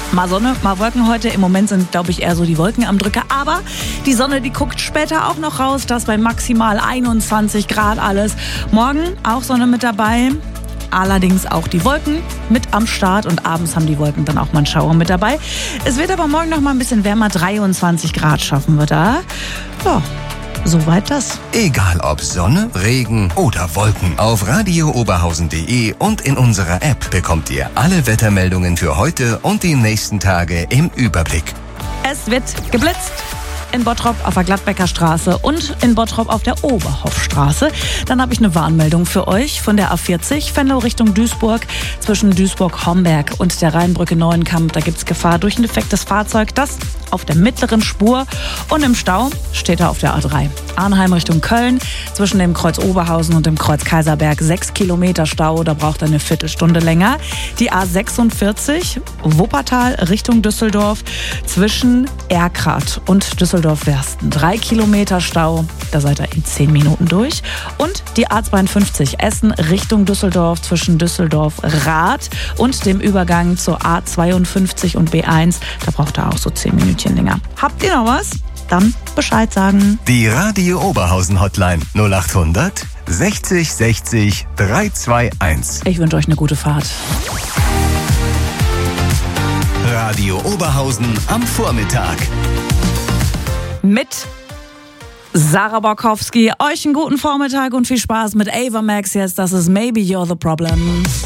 Mal Sonne, mal Wolken heute. Im Moment sind, glaube ich, eher so die Wolken am Drücker. Aber die Sonne, die guckt später auch noch raus. Das bei maximal 21 Grad alles. Morgen auch Sonne mit dabei. Allerdings auch die Wolken mit am Start. Und abends haben die Wolken dann auch mal einen Schauer mit dabei. Es wird aber morgen noch mal ein bisschen wärmer. 23 Grad schaffen wir da. Ja. Soweit das. Egal ob Sonne, Regen oder Wolken. Auf radiooberhausen.de und in unserer App bekommt ihr alle Wettermeldungen für heute und die nächsten Tage im Überblick. Es wird geblitzt. In Bottrop auf der Gladbecker Straße und in Bottrop auf der Oberhoffstraße. Dann habe ich eine Warnmeldung für euch von der A40 Venlo Richtung Duisburg. Zwischen Duisburg-Homberg und der Rheinbrücke Neuenkamp. Da gibt es Gefahr durch ein defektes Fahrzeug, das auf der mittleren Spur und im Stau steht er auf der A3. Arnheim Richtung Köln. Zwischen dem Kreuz Oberhausen und dem Kreuz Kaiserberg 6 Kilometer Stau. Da braucht er eine Viertelstunde länger. Die A46 Wuppertal Richtung Düsseldorf. Zwischen Erkrath und Düsseldorf-Wersten 3 Kilometer Stau. Da seid ihr in 10 Minuten durch. Und die A52 Essen Richtung Düsseldorf zwischen Düsseldorf-Rath und dem Übergang zur A52 und B1. Da braucht ihr auch so 10 Minütchen länger. Habt ihr noch was? Dann Bescheid sagen. Die Radio Oberhausen Hotline 0800 60 60 321. Ich wünsche euch eine gute Fahrt. Radio Oberhausen am Vormittag. Mit Sarah Borkowski. Euch einen guten Vormittag und viel Spaß mit Ava Max jetzt. Das ist Maybe You're the Problem.